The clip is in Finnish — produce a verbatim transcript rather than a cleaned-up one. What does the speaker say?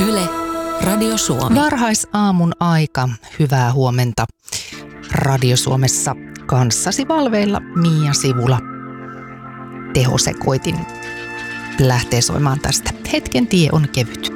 Yle, Radio Suomi. Varhaisaamun aika, hyvää huomenta. Radio Suomessa kanssasi valveilla Mia Sivula. Tehosekoitin lähtee soimaan tästä. Hetken tie on kevyt.